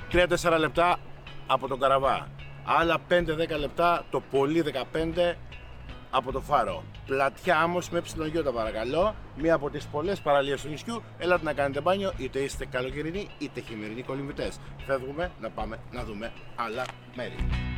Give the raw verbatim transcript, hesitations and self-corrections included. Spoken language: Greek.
τρία τέσσερα λεπτά από τον Καραβά. Άλλα πέντε δέκα λεπτά, το πολύ δεκαπέντε από το Φάρο. Πλατιά Άμμος με ψιλογιώτα παρακαλώ. Μία από τις πολλές παραλίες του νησιού. Έλατε να κάνετε μπάνιο, είτε είστε καλοκαιρινοί είτε χειμερινοί κολυμβητές. Φεύγουμε να πάμε να δούμε άλλα μέρη.